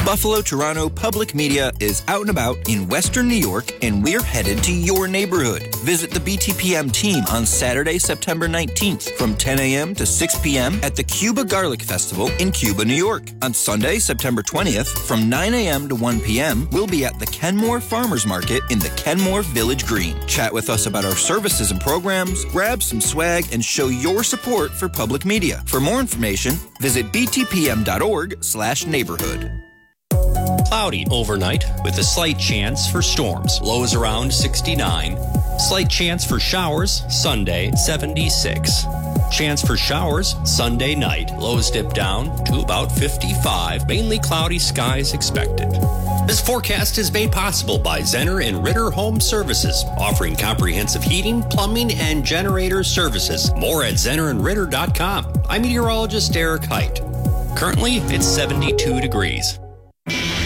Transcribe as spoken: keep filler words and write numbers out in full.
Buffalo Toronto Public Media is out and about in Western New York, and we're headed to your neighborhood. Visit the B T P M team on Saturday, September nineteenth from ten a.m. to six p.m. at the Cuba Garlic Festival in Cuba, New York. On Sunday, September twentieth from nine a.m. to one p.m., we'll be at the Kenmore Farmers Market in the Kenmore Village Green. Chat with us about our services and programs, grab some swag, and show your support for public media. For more information, visit btpm.org slash neighborhood. Cloudy overnight with a slight chance for storms. Lows around sixty-nine. Slight chance for showers Sunday, seventy-six. Chance for showers Sunday night. Lows dip down to about fifty-five. Mainly cloudy skies expected. This forecast is made possible by Zenner and Ritter Home Services, offering comprehensive heating, plumbing, and generator services. More at zenner and ritter dot com. I'm meteorologist Eric Height. Currently, it's seventy-two degrees.